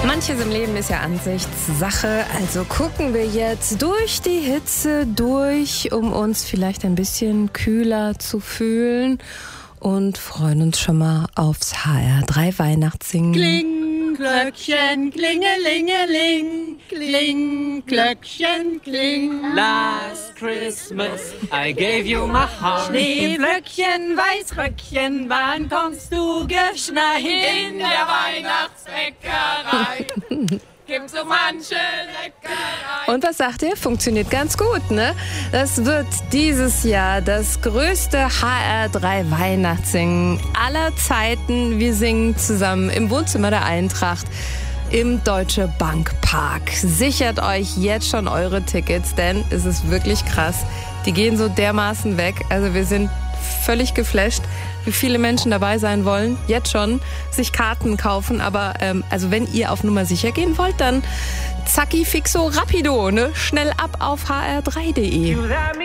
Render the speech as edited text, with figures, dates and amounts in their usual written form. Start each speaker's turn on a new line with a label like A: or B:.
A: Manches im Leben ist ja Ansichtssache, also gucken wir jetzt durch die Hitze durch, um uns vielleicht ein bisschen kühler zu fühlen und freuen uns schon mal aufs HR3 Weihnachtssingen.
B: Kling, Glöckchen, klingelingeling, kling, Glöckchen, kling.
C: Last Christmas I gave you my heart.
B: Schneeflöckchen, Weißröckchen, wann kommst du geschneit?
C: In der Weihnachtsbäckerei gibt's so manche Leckerei.
A: Und was sagt ihr? Funktioniert ganz gut, ne? Das wird dieses Jahr das größte HR3 Weihnachtssingen aller Zeiten. Wir singen zusammen im Wohnzimmer der Eintracht im Deutsche Bank Park. Sichert euch jetzt schon eure Tickets, denn es ist wirklich krass. Die gehen so dermaßen weg. Also wir sind völlig geflasht, wie viele Menschen dabei sein wollen. Jetzt schon sich Karten kaufen. Aber also wenn ihr auf Nummer sicher gehen wollt, dann zacki fixo rapido, ne? Schnell ab auf hr3.de.